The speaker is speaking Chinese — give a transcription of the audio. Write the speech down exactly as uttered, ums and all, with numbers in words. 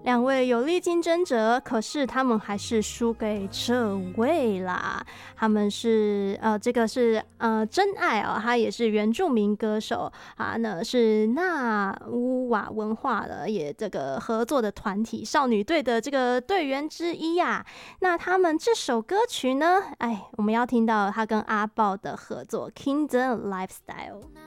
两位有力竞争者，可是他们还是输给这位啦。他们是呃，这个是呃真爱哦，他也是原住民歌手啊，那是纳乌瓦文化的也这个合作的团体少女队的这个队员之一呀、啊。那他们这首歌曲呢，哎，我们要听到他跟阿豹的合作《Kingdom Lifestyle》。